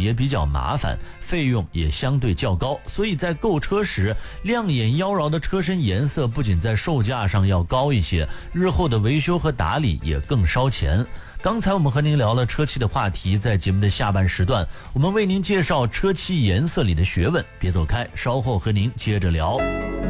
也比较麻烦，费用也相对较高，所以在购车时，亮眼妖娆的车身颜色不仅在售价上要高一些，日后的维修和打理也更烧钱。刚才我们和您聊了车漆的话题，在节目的下半时段，我们为您介绍车漆颜色里的学问，别走开，稍后和您接着聊。